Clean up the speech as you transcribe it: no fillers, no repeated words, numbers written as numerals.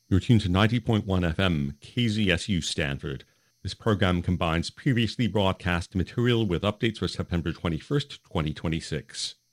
You're tuned to 90.1 FM, KZSU Stanford. This program combines previously broadcast material with updates for September 21st, 2026.